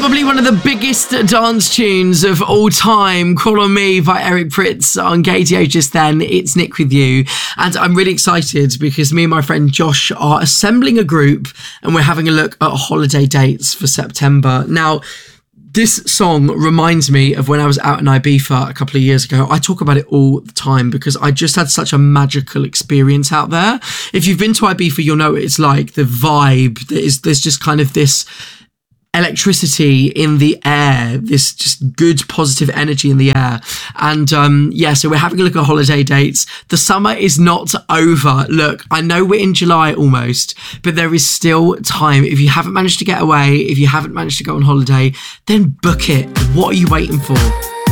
Probably one of the biggest dance tunes of all time, Call On Me by Eric Prydz on KTO just then. It's Nick with you. And I'm really excited because me and my friend Josh are assembling a group and we're having a look at holiday dates for September. Now, this song reminds me of when I was out in Ibiza a couple of years ago. I talk about it all the time because I just had such a magical experience out there. If you've been to Ibiza, you'll know what it's like. The vibe, there's just kind of this electricity in the air, this just good positive energy in the air. And so we're having a look at holiday dates. The summer is not over. Look, I know we're in July almost, but there is still time. If you haven't managed to get away, if you haven't managed to go on holiday, then book it. What are you waiting for?